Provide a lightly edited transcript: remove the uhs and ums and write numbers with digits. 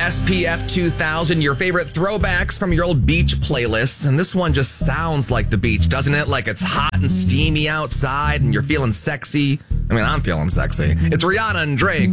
SPF 2000, your favorite throwbacks from your old beach playlists. And this one just sounds like the beach, doesn't it? Like it's hot and steamy outside and you're feeling sexy. I mean, I'm feeling sexy. It's Rihanna and Drake.